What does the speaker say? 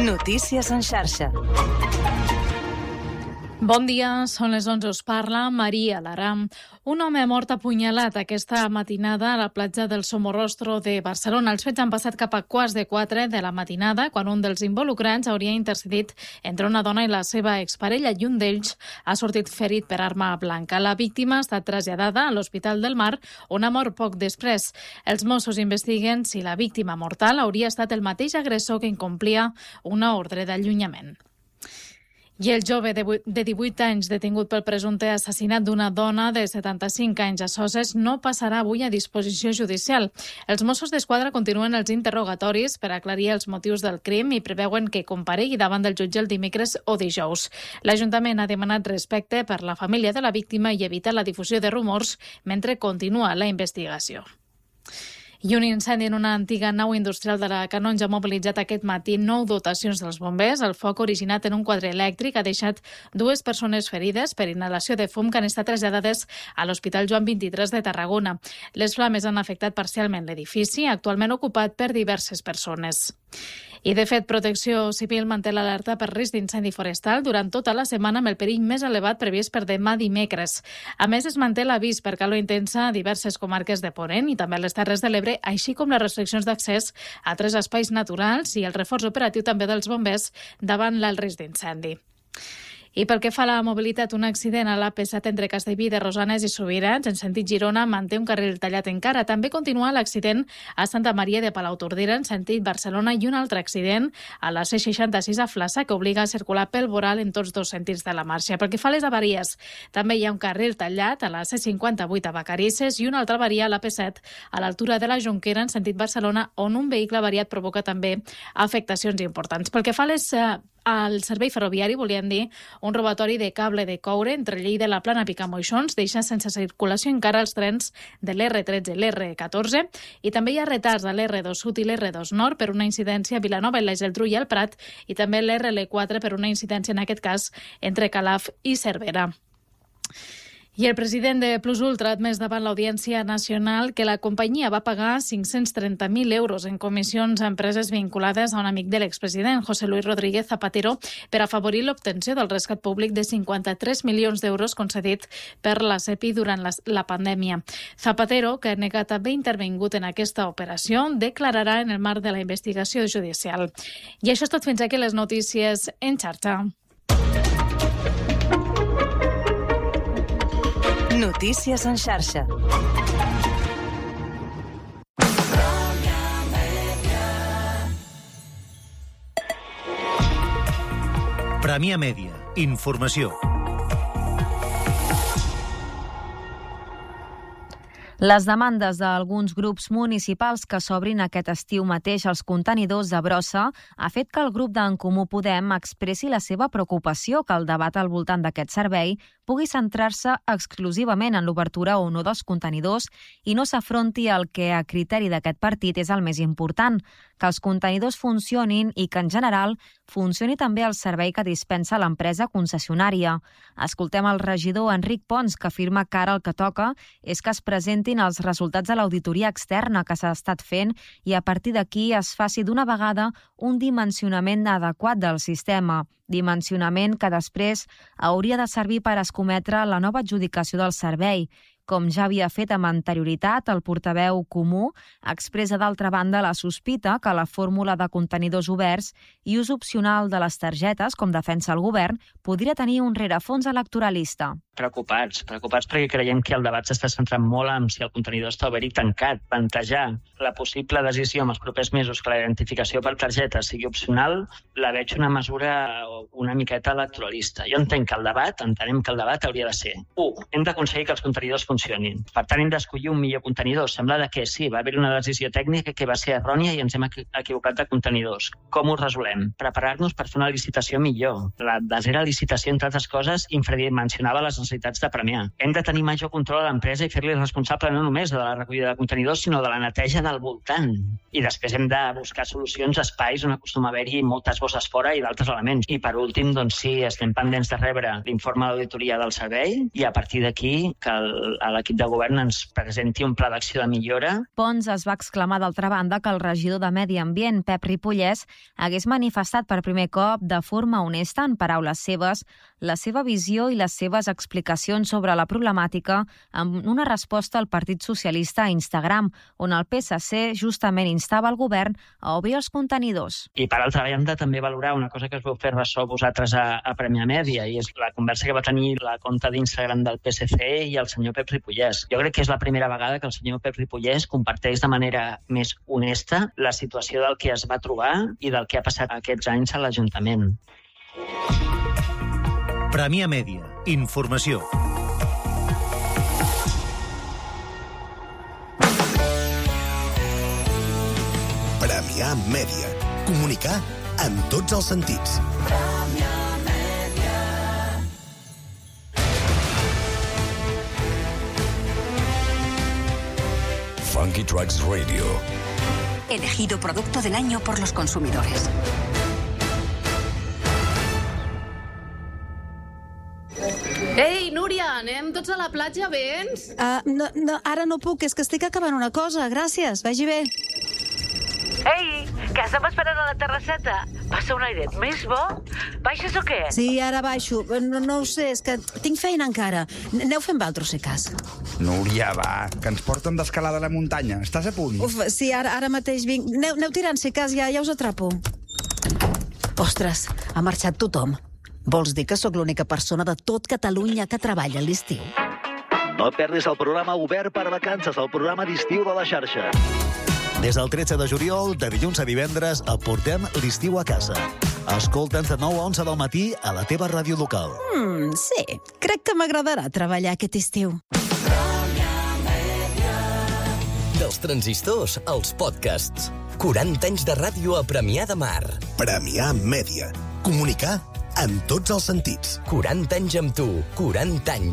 Notícies en xarxa. Bon dia, són les 11, us parla Maria Lara. Un home mort apunyalat aquesta matinada a la platja del Somorrostro de Barcelona. Els fets han passat cap a 3:15 de la matinada, quan un dels involucrats hauria intercedit entre una dona i la seva exparella, i un d'ells ha sortit ferit per arma blanca. La víctima ha estat traslladada a l'Hospital del Mar, on ha mort poc després. Els Mossos investiguen si la víctima mortal hauria estat el mateix agressor que incomplia una ordre d'allunyament. I el jove de 18 anys detingut pel presumpte assassinat d'una dona de 75 anys a Soses no passarà avui a disposició judicial. Els Mossos d'Esquadra continuen els interrogatoris per aclarir els motius del crim i preveuen que comparegui davant del jutge el dimecres o dijous. L'Ajuntament ha demanat respecte per la família de la víctima i evitar la difusió de rumors mentre continua la investigació. I un incendi en una antiga nau industrial de la Canonja ha mobilitzat aquest matí 9 dotacions dels bombers. El foc originat en un quadre elèctric ha deixat 2 persones ferides per inhalació de fum que han estat traslladades a l'Hospital Joan 23 de Tarragona. Les flames han afectat parcialment l'edifici, actualment ocupat per diverses persones. I, de fet, Protecció Civil manté l'alerta per risc d'incendi forestal durant tota la setmana amb el perill més elevat previst per demà dimecres. A més, es manté l'avís per calor intensa a diverses comarques de Ponent i també a les Terres de l'Ebre, així com les restriccions d'accés a 3 espais naturals i el reforç operatiu també dels bombers davant l'alt risc d'incendi. I pel que fa a la mobilitat, un accident a l'AP7 entre Castellví de Rosanes i Subirats, en sentit Girona, manté un carril tallat encara. També continua l'accident a Santa Maria de Palautordera, en sentit Barcelona, i un altre accident a la C66 a Flaça, que obliga a circular pel voral en tots 2 sentits de la marxa. Pel que fa a les avaries, també hi ha un carril tallat a la C58 a Vacarisses i una altra avaria a l'AP7 a l'altura de la Jonquera, en sentit Barcelona, on un vehicle avariat provoca també afectacions importants. Pel que fa al servei ferroviari, volíem dir, un robatori de cable de coure entre Lleida i la Plana Picamoixons deixa sense circulació encara els trens de l'R13 i l'R14 i també hi ha retards a l'R2 Sud i l'R2 Nord per una incidència a Vilanova i la Geltrú i el Prat i també l'RL4 per una incidència, en aquest cas, entre Calaf i Cervera. I el president de Plus Ultra ha admès davant l'Audiència Nacional que la companyia va pagar 530.000 euros en comissions a empreses vinculades a un amic de l'expresident, José Luis Rodríguez Zapatero, per afavorir l'obtenció del rescat públic de 53 milions d'euros concedit per la CEPI durant la pandèmia. Zapatero, que ha negat haver intervingut en aquesta operació, declararà en el marc de la investigació judicial. I això és tot, fins aquí les notícies en xarxa. Notícies en xarxa. Premià Mèdia. Informació. Les demandes d'alguns grups municipals que s'obrin aquest estiu mateix als contenidors de brossa ha fet que el grup d'En Comú Podem expressi la seva preocupació que el debat al voltant d'aquest servei pugui centrar-se exclusivament en l'obertura o no dels contenidors i no s'afronti el que, a criteri d'aquest partit, és el més important, que els contenidors funcionin i que, en general, funcioni també el servei que dispensa l'empresa concessionària. Escoltem el regidor Enric Pons, que afirma que ara el que toca és que es presentin els resultats de l'auditoria externa que s'ha estat fent i a partir d'aquí es faci d'una vegada un dimensionament adequat del sistema. Dimensionament que després hauria de servir per escometre la nova adjudicació del servei. Com ja havia fet amb anterioritat, el portaveu comú expressa d'altra banda la sospita que la fórmula de contenidors oberts i ús opcional de les targetes, com defensa el govern, podria tenir un rerefons electoralista. Preocupats perquè creiem que el debat s'està centrant molt en si el contenidor està obert i tancat. Plantejar la possible decisió en els propers mesos que la identificació per targeta sigui opcional, la veig una mesura una miqueta electoralista. Jo entenem que el debat hauria de ser: 1. Hem d'aconseguir que els contenidors funcionin. Per tant, hem d'escollir un millor contenidor. Sembla que sí, va haver una decisió tècnica que va ser errònia i ens hem equivocat de contenidors. Com ho resolem? Preparar-nos per fer una licitació millor. La darrera licitació, entre altres coses, infradimensionava les necessitats de premiar. Hem de tenir major control a l'empresa i fer-li responsable no només de la recollida de contenidors, sinó de la neteja del voltant. I després hem de buscar solucions a espais on acostuma a haver-hi moltes bosses fora i d'altres elements. I per últim, doncs sí, estem pendents de rebre l'informe d'auditoria del servei i a partir d'aquí que a l'equip de govern ens presenti un pla d'acció de millora. Pons es va exclamar d'altra banda que el regidor de Medi Ambient, Pep Ripollès, hagués manifestat per primer cop de forma honesta, en paraules seves, la seva visió i les seves explicacions sobre la problemàtica amb una resposta al Partit Socialista a Instagram, on el PSC justament instava el govern a obrir els contenidors. I per altra banda també valorar una cosa que us vau fer ressò vosaltres a Premià Mèdia, i és la conversa que va tenir la compte d'Instagram del PSC i el senyor Pep Ripollès. Jo crec que és la primera vegada que el senyor Pep Ripollès comparteix de manera més honesta la situació del que es va trobar i del que ha passat aquests anys a l'Ajuntament. Premià Mèdia. Informació. Premià Mèdia. Comunicar en tots els sentits. Funky Tracks Radio. Elegido producto del año por los consumidores. Ei, Núria, anem tots a la platja, vens? No, ara no puc, és que estic acabant una cosa. Gràcies, vagi bé. Ei, que estem esperant a la terrasseta. Passa un airet més bo? Baixes o què? Sí, ara baixo. No ho sé, és que tinc feina encara. Aneu fent valtros, si cas. Núria, va, que ens porten d'escalada a la muntanya. Estàs a punt? Uf, sí, ara mateix vinc. Aneu tirant, si cas, ja us atrapo. Ostres, ha marxat tothom. Vols dir que sóc l'única persona de tot Catalunya que treballa a l'estiu? No perdis el programa obert per vacances, el programa d'estiu de la xarxa. Des del 13 de juliol, de dilluns a divendres, et portem l'estiu a casa. Escolta'ns de 9 a 11 del matí a la teva ràdio local. Sí, crec que m'agradarà treballar aquest estiu. Dels transistors als podcasts. 40 anys de ràdio a Premià de Mar. Premià Mèdia. Comunicar en tots els sentits. 40 anys amb tu, 40 anys